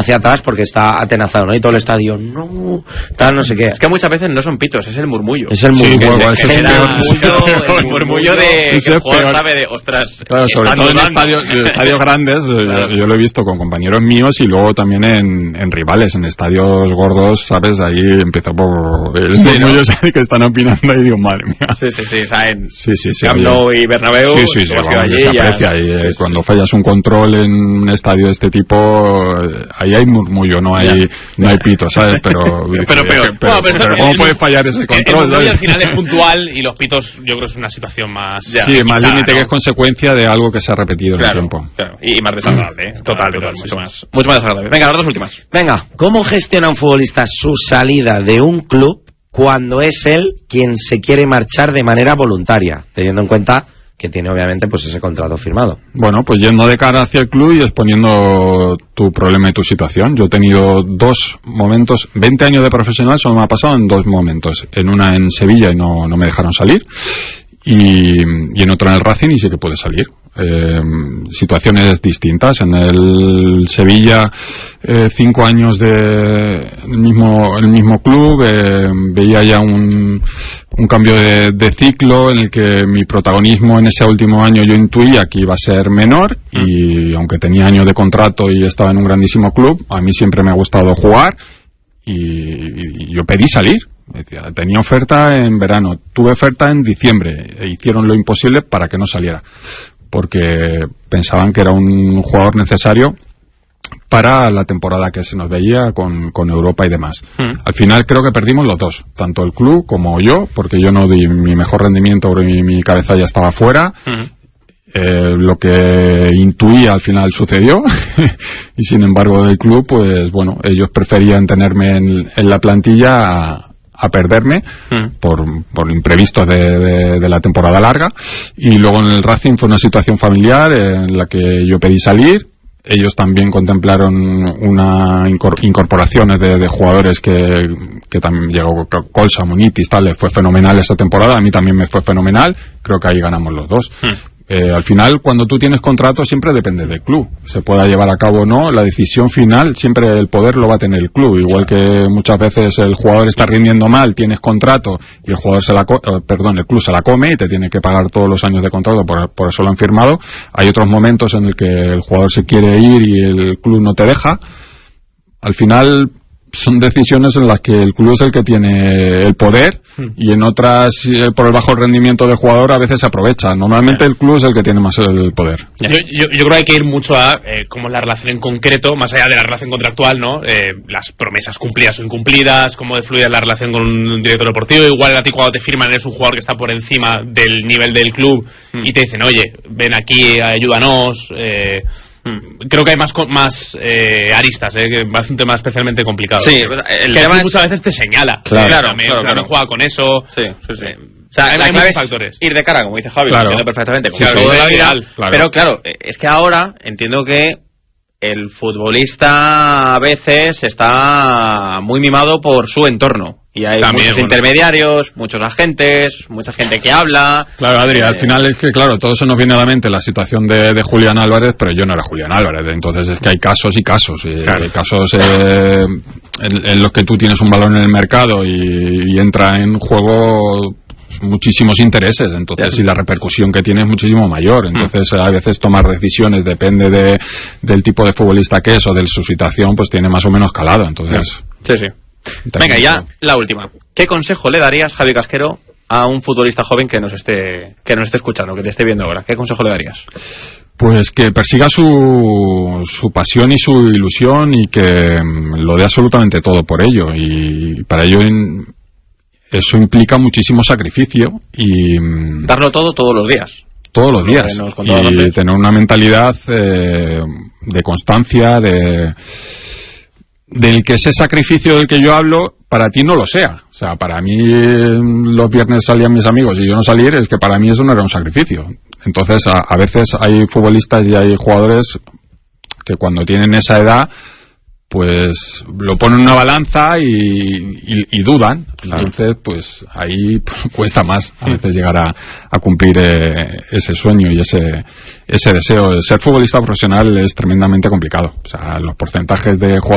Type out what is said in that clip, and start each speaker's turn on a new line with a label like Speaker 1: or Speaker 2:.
Speaker 1: hacia atrás porque está atenazado, ¿no? Y todo el estadio, no, tal, no sé qué.
Speaker 2: Es que muchas veces no son pitos, es el murmullo.
Speaker 1: Es el murmullo.
Speaker 2: Sí, el murmullo de que el jugador sabe de, ostras...
Speaker 3: Claro, sobre todo en estadios grandes, yo lo he visto con compañeros míos y luego también en rivales, en estadios gordos, ¿sabes? Ahí empieza por el murmullo, ¿no? Que están opinando y digo, madre mía.
Speaker 2: Sí, o sea, en
Speaker 3: Camp
Speaker 2: Nou y Bernabéu,
Speaker 3: sí, allí, se aprecia. Y cuando fallas un control en un estadio de este tipo, ahí hay murmullo, no hay pito, ¿sabes? Pero
Speaker 2: peor.
Speaker 3: ¿Cómo puede fallar ese control?
Speaker 4: El al final es puntual y los pitos, yo creo que es una situación más...
Speaker 3: Sí, más límite, ¿no? Que es consecuencia de algo que se ha repetido en el tiempo.
Speaker 2: Claro, y más desagradable, ¿eh? Total, mucho más desagradable. Venga, las dos últimas.
Speaker 1: Venga, ¿cómo gestiona un futbolista su salida de un club cuando es él quien se quiere marchar de manera voluntaria, teniendo en cuenta que tiene obviamente pues ese contrato firmado?
Speaker 3: Bueno, pues yendo de cara hacia el club y exponiendo tu problema y tu situación. Yo he tenido 2 momentos, 20 años de profesional, solo me ha pasado en 2 momentos. En una en Sevilla y no me dejaron salir, y en otra en el Racing y sí que pude salir. Situaciones distintas. En el Sevilla 5 años de el mismo club, veía ya un cambio de ciclo en el que mi protagonismo en ese último año yo intuía que iba a ser menor, y aunque tenía años de contrato y estaba en un grandísimo club, a mí siempre me ha gustado jugar y yo pedí salir. Tenía oferta en verano, tuve oferta en diciembre, e hicieron lo imposible para que no saliera, porque pensaban que era un jugador necesario para la temporada que se nos veía con Europa y demás. Al final creo que perdimos los dos, tanto el club como yo, porque yo no di mi mejor rendimiento, porque mi cabeza ya estaba fuera. Lo que intuía al final sucedió y sin embargo el club, pues bueno, ellos preferían tenerme en la plantilla a perderme por imprevistos de la temporada larga. Y luego en el Racing fue una situación familiar en la que yo pedí salir. Ellos también contemplaron una incorporaciones de jugadores que también llegó Colsa, Munitis, tal, les fue fenomenal esta temporada. A mí también me fue fenomenal. Creo que ahí ganamos los dos. Al final, cuando tú tienes contrato, siempre depende del club. Se pueda llevar a cabo o no, la decisión final, siempre el poder lo va a tener el club. Igual que muchas veces el jugador está rindiendo mal, tienes contrato y el jugador el club se la come y te tiene que pagar todos los años de contrato, por eso lo han firmado. Hay otros momentos en el que el jugador se quiere ir y el club no te deja. Al final, son decisiones en las que el club es el que tiene el poder, y en otras, por el bajo rendimiento del jugador, a veces se aprovecha. Normalmente el club es el que tiene más el poder.
Speaker 4: Yo creo que hay que ir mucho a cómo es la relación en concreto, más allá de la relación contractual, ¿no? Las promesas cumplidas o incumplidas, cómo de fluida la relación con un director deportivo. Igual a ti cuando te firman eres un jugador que está por encima del nivel del club y te dicen, oye, ven aquí, ayúdanos. Creo que hay más aristas, que es un tema especialmente complicado.
Speaker 2: Sí, el tema es...
Speaker 4: muchas veces te señala.
Speaker 2: Claro.
Speaker 4: Juega con eso.
Speaker 2: Sí. O sea,
Speaker 4: hay muchos factores.
Speaker 2: Ir de cara, como dice Javi,
Speaker 3: claro.
Speaker 2: Lo entiendo perfectamente.
Speaker 3: Sí, todo
Speaker 2: la vida,
Speaker 3: ideal, claro.
Speaker 2: Pero claro, es que ahora entiendo que el futbolista a veces está muy mimado por su entorno. Y hay muchos intermediarios, muchos agentes, mucha gente que habla.
Speaker 3: Claro, Adri, al final es que, claro, todo eso nos viene a la mente, la situación de Julián Álvarez, pero yo no era Julián Álvarez. Entonces es que hay casos y casos. Claro. Hay casos en los que tú tienes un valor en el mercado y entra en juego muchísimos intereses, entonces, y la repercusión que tiene es muchísimo mayor. Entonces, a veces tomar decisiones depende del tipo de futbolista que es o de su situación, pues tiene más o menos calado. Entonces,
Speaker 2: sí. Venga, ya la última. ¿Qué consejo le darías, Javi Casquero, a un futbolista joven que nos esté escuchando, que te esté viendo ahora? ¿Qué consejo le darías?
Speaker 3: Pues que persiga su pasión y su ilusión y que lo dé absolutamente todo por ello. Y para ello eso implica muchísimo sacrificio y...
Speaker 2: darlo todo todos los días.
Speaker 3: Todos los días. Y tener una mentalidad de constancia, del que ese sacrificio del que yo hablo para ti no lo sea. O sea, para mí los viernes salían mis amigos y yo no salir, es que para mí eso no era un sacrificio. Entonces a veces hay futbolistas y hay jugadores que cuando tienen esa edad pues lo ponen en una balanza y dudan. Entonces pues ahí cuesta más a veces llegar a cumplir ese sueño y ese deseo. Ser futbolista profesional es tremendamente complicado. O sea, los porcentajes de jugadores